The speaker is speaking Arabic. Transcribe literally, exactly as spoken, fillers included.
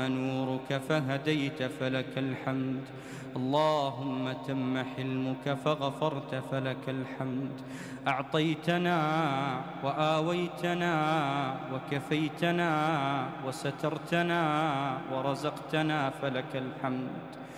نورك فهديت فلك الحمد. اللهم تم حلمك فغفرت فلك الحمد. أعطيتنا وآويتنا وكفيتنا وسترتنا ورزقتنا فلك الحمد.